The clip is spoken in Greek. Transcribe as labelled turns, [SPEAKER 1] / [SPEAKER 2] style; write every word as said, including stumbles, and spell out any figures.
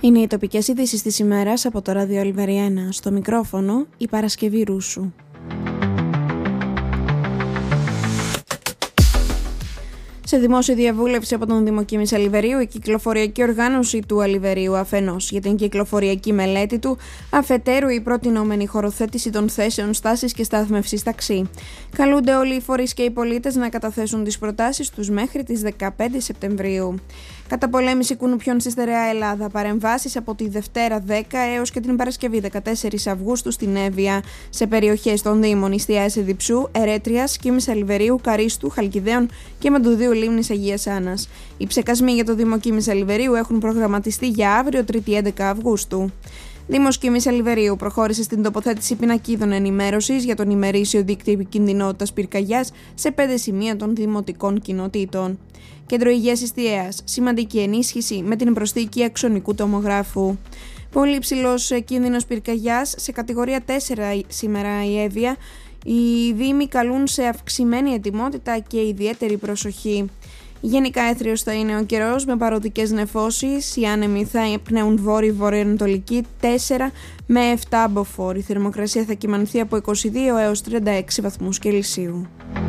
[SPEAKER 1] Είναι οι τοπικές ειδήσεις της ημέρας από το Ράδιο Ολιβερία ένα. Στο μικρόφωνο η Παρασκευή Ρούσου. Σε δημόσια διαβούλευση από τον Δήμο Κίμης Αλιβερίου, η κυκλοφοριακή οργάνωση του Αλιβερίου αφενός για την κυκλοφοριακή μελέτη του, αφετέρου η προτινόμενη χωροθέτηση των θέσεων στάσης και στάθμευσης ταξί. Καλούνται όλοι οι φορείς και οι πολίτες να καταθέσουν τις προτάσεις τους μέχρι τις δεκαπέντε Σεπτεμβρίου. Καταπολέμηση κουνουπιών στη στερεά Ελλάδα. Παρεμβάσεις από τη Δευτέρα δέκα έως και την Παρασκευή δεκατέσσερις Αυγούστου στην Εύβοια, σε περιοχές των Δήμων Ιστιαίας Εδιψού, Ερέτριας, Κίμης Αλιβερίου, Καρίστου, Χαλκιδαίων και Μαντουδίου Λίμνης Αγίας Άννας. Οι ψεκασμοί για το Δήμο Κίμης Αλιβερίου έχουν προγραμματιστεί για αύριο, Τρίτη έντεκα Αυγούστου. Δήμος Κίμης Αλιβερίου προχώρησε στην τοποθέτηση πινακίδων ενημέρωσης για τον ημερήσιο δίκτυο επικινδυνότητας πυρκαγιάς σε πέντε σημεία των δημοτικών κοινοτήτων. Κέντρο Υγείας Ιστιαίας. Σημαντική ενίσχυση με την προσθήκη αξονικού τομογράφου. Πολύ υψηλός κίνδυνος πυρκαγιάς σε κατηγορία τέσσερα σήμερα η Εύβοια. Οι Δήμοι καλούν σε αυξημένη ετοιμότητα και ιδιαίτερη προσοχή. Γενικά έθριος θα είναι ο καιρός με παροδικές νεφώσεις. Οι άνεμοι θα πνέουν βόρειο-βορειοανατολική τέσσερα με επτά μποφόρ. Η θερμοκρασία θα κυμανθεί από είκοσι δύο έως τριάντα έξι βαθμούς Κελσίου.